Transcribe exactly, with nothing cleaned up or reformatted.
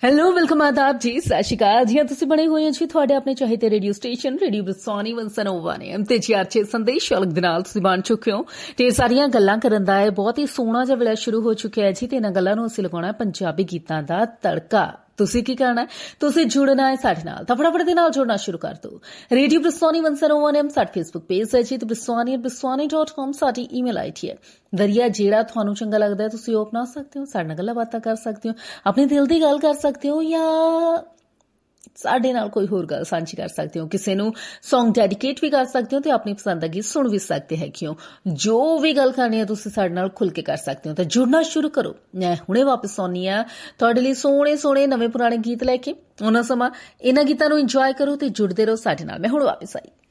Hello welcome ਆਦਾਬ ਜੀ, ਸਤਿ ਸ਼੍ਰੀ ਅਕਾਲ ਜੀ। ਤੁਸੀਂ ਬਣੇ ਹੋਏ ਹੋ ਜੀ ਤੁਹਾਡੇ ਆਪਣੇ ਚਾਹੀਦੇ ਰੇਡੀਓ ਸਟੇਸ਼ਨ ਰੇਡੀਓ ਬਰਸਾਨੀ ਇੱਕ ਸੌ ਨੌ ਨੇ ਤੇ ਜੀ ਅੱਛੇ ਸੰਦੇਸ਼ ਅਲਗ ਦੇ ਨਾਲ ਤੁਸੀਂ ਬਣ ਚੁੱਕੇ ਹੋ ਤੇ ਸਾਰੀਆਂ ਗੱਲਾਂ ਕਰਨ ਦਾ ਹੈ ਬਹੁਤ ਹੀ ਸੋਹਣਾ ਜਿਹਾ ਵੇਲਾ ਸ਼ੁਰੂ ਹੋ ਚੁੱਕਿਆ ਹੈ ਜੀ ਤੇ ਇਹਨਾਂ ਗੱਲਾਂ ਨੂੰ ਅਸੀਂ ਲਗਾਉਣਾ ਪੰਜਾਬੀ ਗੀਤਾਂ ਦਾ ਤੜਕਾ। ਤੁਸੀਂ ਕੀ ਕਰਨਾ, ਤੁਸੀਂ ਜੁੜਨਾ ਹੈ ਸਾਡੇ ਨਾਲ ਤਾਂ ਫਟਾਫਟ ਦੇ ਨਾਲ ਜੁੜਨਾ ਸ਼ੁਰੂ ਕਰ ਦਿਓ। ਰੇਡੀਓ ਬਰਸਾਨੀ ਇੱਕ ਸੌ ਨੌ ਐਮ ਸਾਡਾ ਫੇਸਬੁੱਕ ਪੇਜ ਹੈ ਜੀ ਤੇ ਬਰਸਾਨੀ ਬਰਸਾਨੀ ਡਾਟ ਕਾਮ ਸਾਡੀ ਈਮੇਲ ਆਈਡੀ ਹੈ। ਜ਼ਰੀਆ ਜਿਹੜਾ ਤੁਹਾਨੂੰ ਚੰਗਾ ਲੱਗਦਾ ਹੈ ਤੁਸੀਂ ਉਹ ਅਪਣਾ ਸਕਦੇ ਹੋ, ਸਾਡੇ ਨਾਲ ਗੱਲਾਂ ਬਾਤਾਂ ਕਰ ਸਕਦੇ ਹੋ, ਆਪਣੇ ਦਿਲ ਦੀ ਗੱਲ ਕਰ ਸਕਦੇ ਹੋ ਜਾਂ ਸਾਡੇ ਨਾਲ ਕੋਈ ਹੋਰ ਗੱਲ ਸਾਂਝੀ ਕਰ ਸਕਦੇ ਹੋ, ਕਿਸੇ ਨੂੰ ਸੌਂਗ ਡੈਡੀਕੇਟ ਵੀ ਕਰ ਸਕਦੇ ਹੋ ਤੇ ਆਪਣੀ ਪਸੰਦ ਦਾ ਗੀਤ ਸੁਣ ਵੀ ਸਕਦੇ ਹੈਗੇ ਹੋ। ਜੋ ਵੀ ਗੱਲ ਕਰਨੀ ਹੈ ਤੁਸੀਂ ਸਾਡੇ ਨਾਲ ਖੁੱਲ ਕੇ ਕਰ ਸਕਦੇ ਹੋ ਤਾਂ ਜੁੜਨਾ ਸ਼ੁਰੂ ਕਰੋ। ਮੈਂ ਹੁਣੇ ਵਾਪਸ ਆਉਣੀ ਆ ਤੁਹਾਡੇ ਲਈ ਸੋਹਣੇ ਸੋਹਣੇ ਨਵੇਂ ਪੁਰਾਣੇ ਗੀਤ ਲੈ ਕੇ। ਉਹਨਾਂ ਸਮਾਂ ਇਹਨਾਂ ਗੀਤਾਂ ਨੂੰ ਇੰਜੋਏ ਕਰੋ ਤੇ ਜੁੜਦੇ ਰਹੋ ਸਾਡੇ ਨਾਲ। ਮੈਂ ਹੁਣ ਵਾਪਸ ਆਈ।